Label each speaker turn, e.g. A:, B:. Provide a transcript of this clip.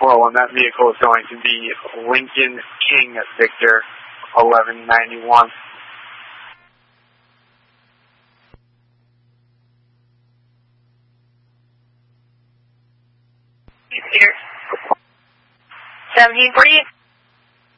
A: Well, and that vehicle is going to be Lincoln King Victor 1191.
B: Peter. 1748.